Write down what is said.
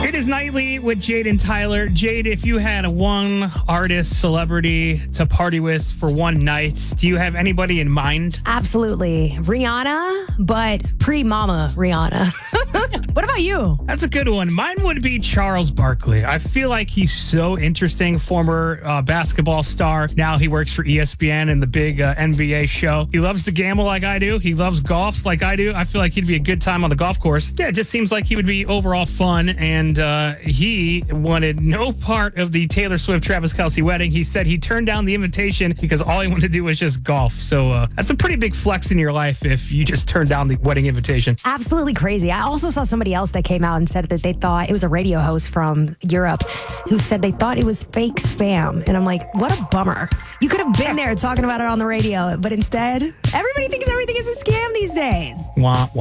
It is Nightly with Jade and Tyler. Jade, if you had one artist, celebrity to party with for one night, do you have anybody in mind? Absolutely. Rihanna, but pre-mama Rihanna. What about you? That's a good one. Mine would be Charles Barkley. I feel like he's so interesting. Former basketball star. Now he works for ESPN and the big NBA show. He loves to gamble like I do. He loves golf like I do. I feel like he'd be a good time on the golf course. Yeah, it just seems like he would be overall fun. And he wanted no part of the Taylor Swift-Travis Kelce wedding. He said he turned down the invitation because all he wanted to do was just golf. So that's a pretty big flex in your life if you just turn down the wedding invitation. Absolutely crazy. I also saw somebody else that came out and said that they thought it was a radio host from Europe who said they thought it was fake spam. And I'm like, what a bummer. You could have been there talking about it on the radio, but instead, everybody thinks everything is a scam these days. Wah, wah.